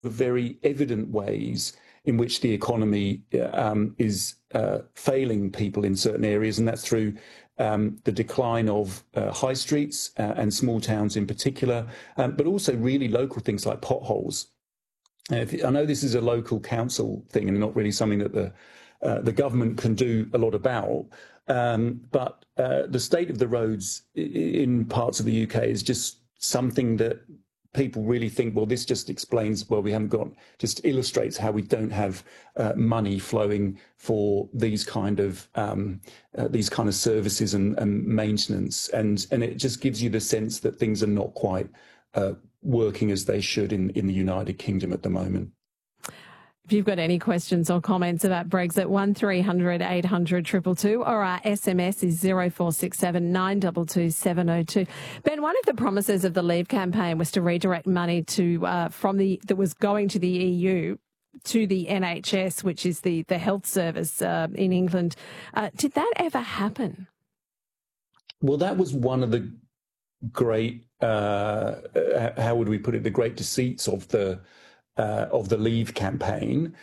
the very evident ways in which the economy is failing people in certain areas, and that's through the decline of high streets and small towns in particular, but also really local things like potholes. I know this is a local council thing and not really something that the government can do a lot about, but the state of the roads in parts of the UK is just something that people really think, well, this just explains, well, we haven't got, just illustrates how we don't have money flowing for these kind of services and maintenance, and it just gives you the sense that things are not quite working as they should in the United Kingdom at the moment. If you've got any questions or comments about Brexit, 1300 800 222, or our SMS is 0467 922 702. Ben, one of the promises of the Leave campaign was to redirect money to that was going to the EU to the NHS, which is the health service in England. Did that ever happen? Well, that was one of the great, how would we put it, the great deceits of the Leave campaign.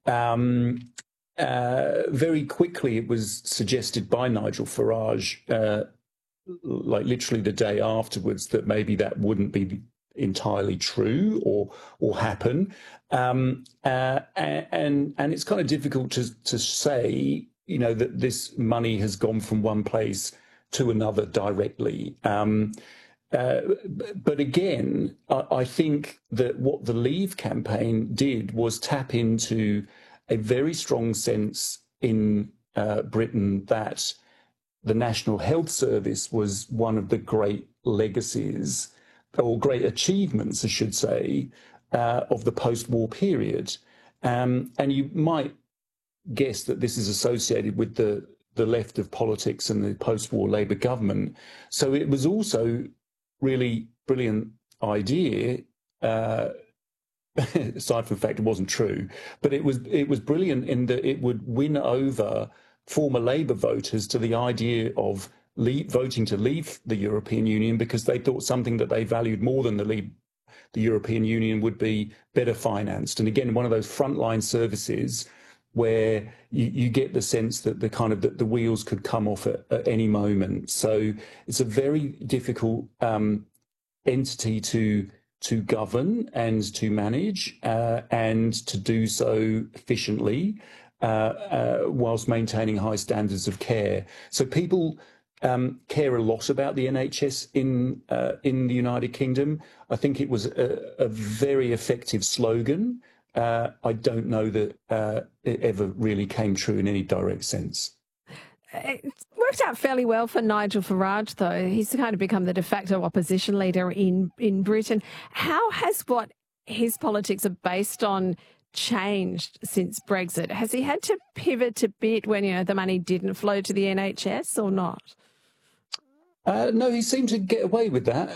Very quickly, it was suggested by Nigel Farage, like literally the day afterwards, that maybe that wouldn't be entirely true or happen. And it's kind of difficult to say, that this money has gone from one place to another directly. But again, I think that what the Leave campaign did was tap into a very strong sense in Britain that the National Health Service was one of the great legacies, or great achievements, I should say, of the post-war period. And you might guess that this is associated with the left of politics and the post-war Labour government. So it was also really brilliant idea, aside from the fact it wasn't true, but it was brilliant in that it would win over former Labour voters to the idea of voting to leave the European Union, because they thought something that they valued more than the European Union would be better financed. And again, one of those frontline services where you get the sense that the wheels could come off at any moment. So it's a very difficult entity to govern and to manage, and to do so efficiently, whilst maintaining high standards of care. So people care a lot about the NHS in the United Kingdom. I think it was a very effective slogan. I don't know that it ever really came true in any direct sense. It worked out fairly well for Nigel Farage, though. He's kind of become the de facto opposition leader in Britain. How has what his politics are based on changed since Brexit? Has he had to pivot a bit when, the money didn't flow to the NHS or not? No, he seemed to get away with that.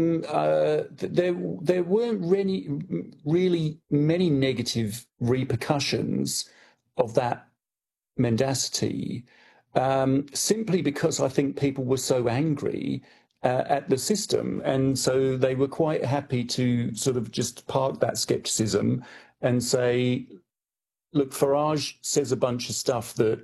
There weren't really many negative repercussions of that mendacity, simply because I think people were so angry at the system, and so they were quite happy to sort of just park that scepticism and say, look, Farage says a bunch of stuff that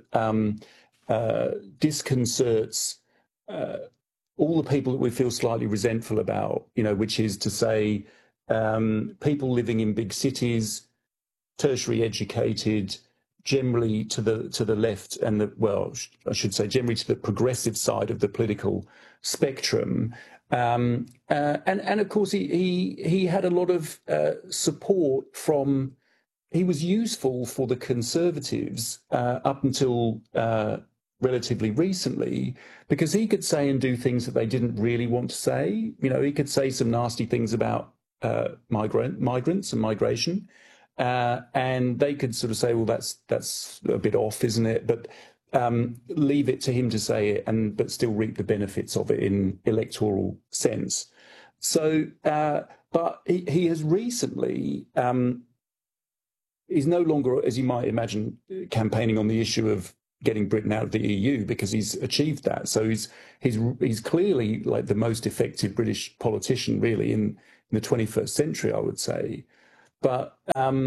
disconcerts all the people that we feel slightly resentful about, which is to say people living in big cities, tertiary educated, generally to the left and I should say generally to the progressive side of the political spectrum. And of course, he had a lot of support from, he was useful for the Conservatives up until relatively recently, because he could say and do things that they didn't really want to say. He could say some nasty things about migrants and migration, and they could sort of say, well, that's a bit off, isn't it? But leave it to him to say it, but still reap the benefits of it in electoral sense. So, but he has recently, he's no longer, as you might imagine, campaigning on the issue of getting Britain out of the EU, because he's achieved that. So he's clearly like the most effective British politician really in the 21st century, I would say. but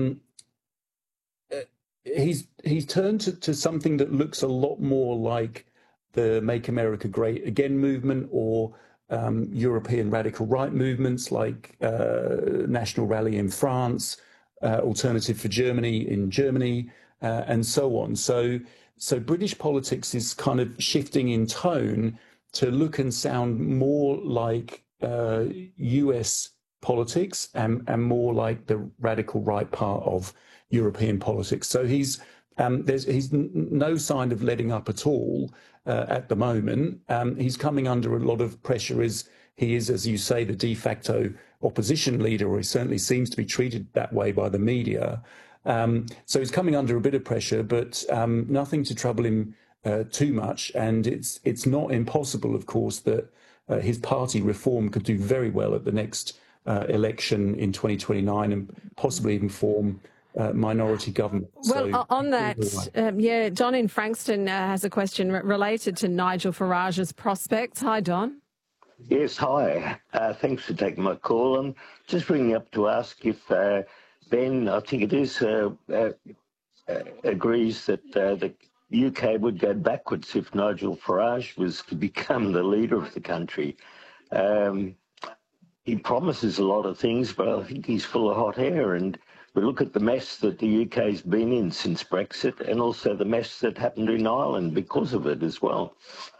he's turned to something that looks a lot more like the Make America Great Again movement, or European radical right movements like National Rally in France, Alternative for Germany in Germany, and so on. So British politics is kind of shifting in tone to look and sound more like US politics and more like the radical right part of European politics. So he's no sign of letting up at all at the moment. He's coming under a lot of pressure as he is, as you say, the de facto opposition leader, or he certainly seems to be treated that way by the media. So he's coming under a bit of pressure, but nothing to trouble him too much. And it's not impossible, of course, that his party Reform could do very well at the next election in 2029 and possibly even form minority government. Well, so, on that, Don in Frankston has a question related to Nigel Farage's prospects. Hi, Don. Yes, hi. Thanks for taking my call. I'm just ringing up to ask if Ben, I think it is, agrees that the UK would go backwards if Nigel Farage was to become the leader of the country. He promises a lot of things, but I think he's full of hot air. And we look at the mess that the UK's been in since Brexit, and also the mess that happened in Ireland because of it as well.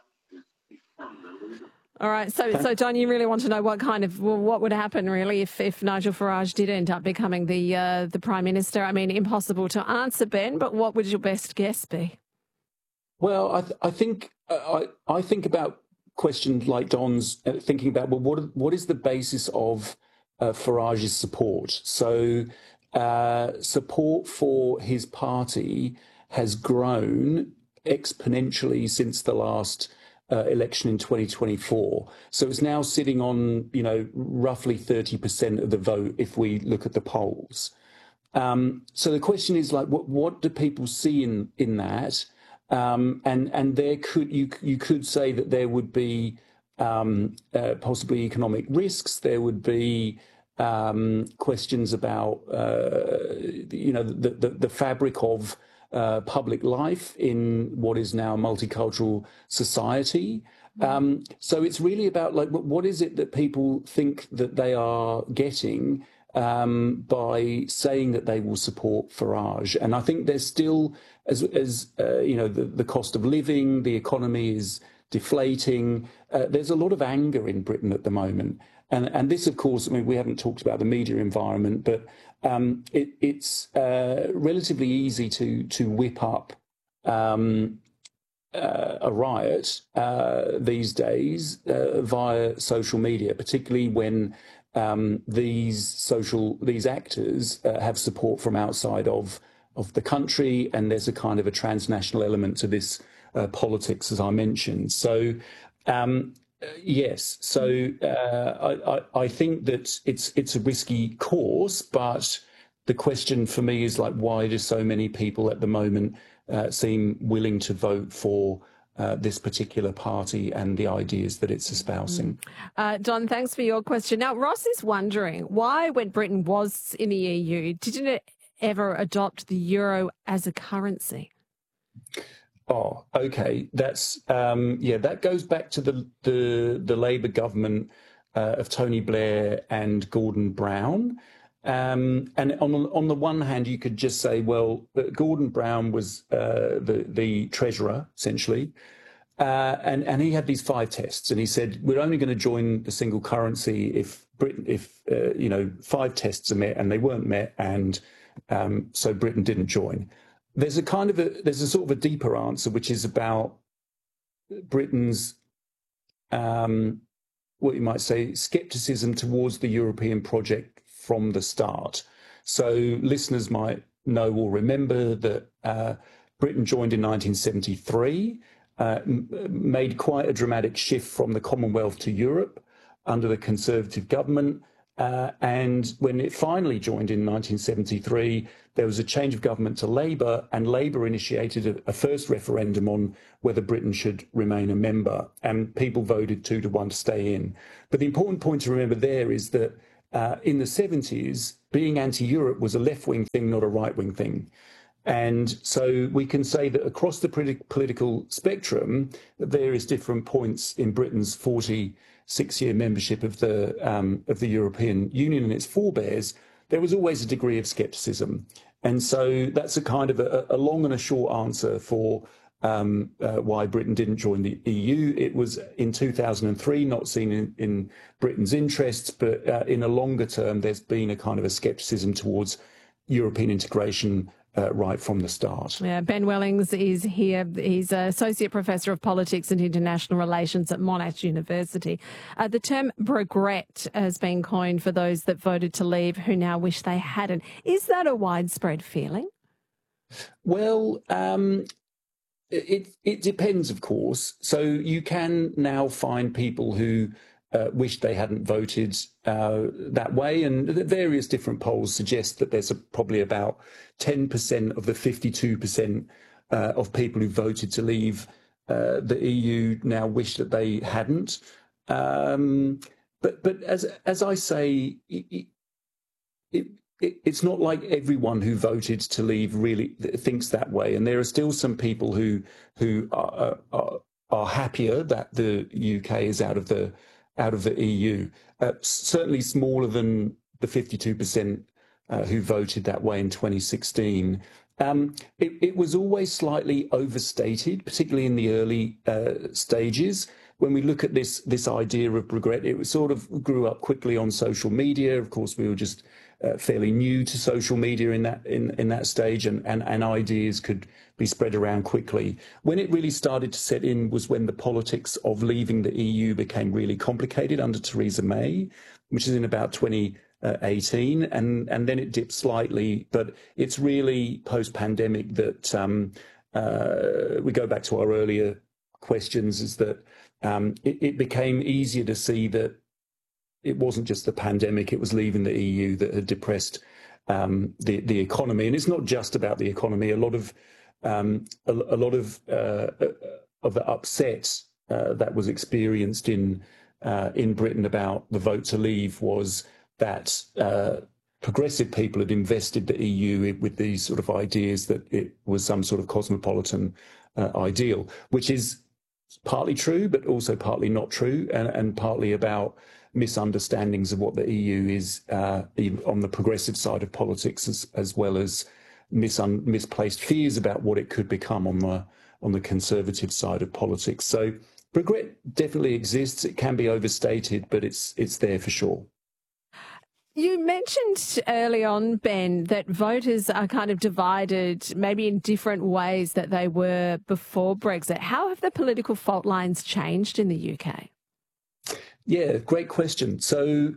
All right. So Don, you really want to know what would happen really if Nigel Farage did end up becoming the Prime Minister? I mean, impossible to answer, Ben, but what would your best guess be? Well, I think about questions like Don's, thinking about, well, what is the basis of Farage's support? So support for his party has grown exponentially since the last election in 2024. So it's now sitting on, roughly 30% of the vote if we look at the polls. So the question is, like, what do people see in that? And there you could say that there would be possibly economic risks. There would be questions about the fabric of public life in what is now a multicultural society. So it's really about, like, what is it that people think that they are getting by saying that they will support Farage. And I think there's still, the cost of living, the economy is deflating. There's a lot of anger in Britain at the moment. And this, of course, I mean, we haven't talked about the media environment, but it's relatively easy to whip up a riot these days via social media, particularly when these actors have support from outside of the country, and there's a kind of a transnational element to this politics, as I mentioned. So yes, so I think that it's a risky course, but the question for me is, like, why do so many people at the moment seem willing to vote for this particular party and the ideas that it's espousing? Don, thanks for your question. Now, Ross is wondering why, when Britain was in the EU, didn't it ever adopt the euro as a currency? Oh, okay. That's that goes back to the Labour government of Tony Blair and Gordon Brown. And on the one hand, you could just say, well, Gordon Brown was the treasurer, essentially, and he had these 5 tests, and he said, we're only going to join the single currency if 5 tests are met, and they weren't met, and so Britain didn't join. There's a sort of a deeper answer, which is about Britain's what you might say scepticism towards the European project from the start. So listeners might know or remember that Britain joined in 1973, made quite a dramatic shift from the Commonwealth to Europe under the Conservative government. And when it finally joined in 1973, there was a change of government to Labour, and Labour initiated a first referendum on whether Britain should remain a member, and people voted 2-1 to stay in. But the important point to remember there is that in the 70s, being anti-Europe was a left-wing thing, not a right-wing thing. And so we can say that across the political spectrum, at various different points in Britain's 46-year membership of the European Union and its forebears, there was always a degree of scepticism. And so that's a kind of a long and a short answer for why Britain didn't join the EU. It was in 2003 not seen in Britain's interests, but in a longer term, there's been a kind of a scepticism towards European integration right from the start. Yeah, Ben Wellings is here. He's Associate Professor of Politics and International Relations at Monash University. The term regret has been coined for those that voted to leave who now wish they hadn't. Is that a widespread feeling? Well, it depends, of course. So you can now find people who wish they hadn't voted that way. And various different polls suggest that there's probably about 10% of the 52% of people who voted to leave the EU now wish that they hadn't. But as I say, it's not like everyone who voted to leave really thinks that way. And there are still some people who are happier that the UK is out of the EU, certainly smaller than the 52% who voted that way in 2016. It was always slightly overstated, particularly in the early stages. When we look at this idea of regret, it sort of grew up quickly on social media. Of course, we were just fairly new to social media in that stage, and ideas could be spread around quickly. When it really started to set in was when the politics of leaving the EU became really complicated under Theresa May, which is in about 2018, and then it dipped slightly. But it's really post-pandemic that we go back to our earlier questions, is that it became easier to see that it wasn't just the pandemic, it was leaving the EU that had depressed the economy. And it's not just about the economy. A lot of the upset that was experienced in Britain about the vote to leave was that progressive people had invested the EU with these sort of ideas that it was some sort of cosmopolitan ideal, which is partly true, but also partly not true, and partly about misunderstandings of what the EU is on the progressive side of politics, as well as misplaced fears about what it could become on the conservative side of politics. So regret definitely exists. It can be overstated, but it's there for sure. You mentioned early on, Ben, that voters are kind of divided maybe in different ways that they were before Brexit. How have the political fault lines changed in the UK? Yeah, great question. So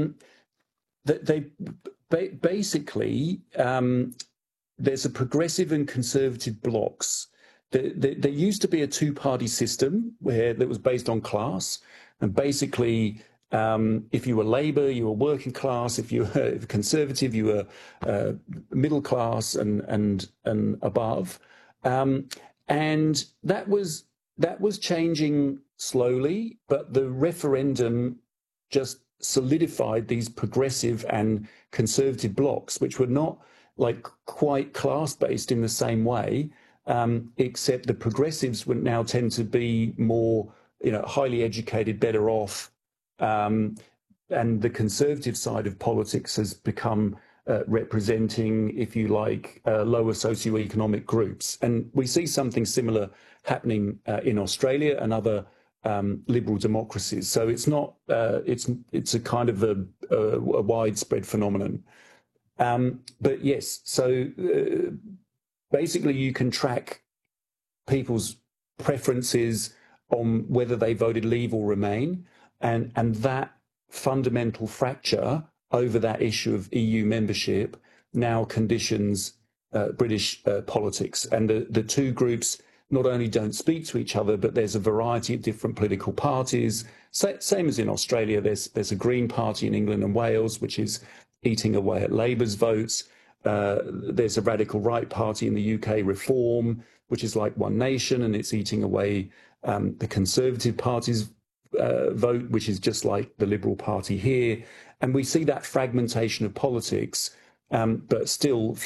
basically, there's a progressive and conservative blocks. There used to be a two-party system that was based on class, and basically, if you were Labour, you were working class. If you were Conservative, you were middle class and above. And that was changing slowly, but the referendum just solidified these progressive and conservative blocks, which were not like quite class-based in the same way, except the progressives would now tend to be more, highly educated, better off. And the conservative side of politics has become representing, if you like, lower socioeconomic groups. And we see something similar happening in Australia and other liberal democracies. So it's not, it's a kind of a widespread phenomenon. But yes, so basically you can track people's preferences on whether they voted leave or remain. And that fundamental fracture over that issue of EU membership now conditions British politics. And the two groups not only don't speak to each other, but there's a variety of different political parties. Same as in Australia, there's a Green Party in England and Wales, which is eating away at Labour's votes. There's a radical right party in the UK, Reform, which is like One Nation, and it's eating away the Conservative Party's vote, which is just like the Liberal Party here. And we see that fragmentation of politics, but still